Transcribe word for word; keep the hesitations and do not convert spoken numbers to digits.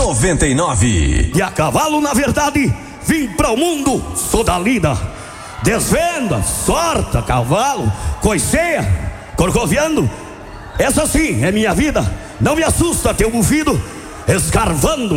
noventa e nove. E a cavalo, na verdade, vim para o mundo, sou da lida. Desvenda, sorta, cavalo, coiceia, corcoviando. Essa sim é minha vida. Não me assusta teu bufido, escarvando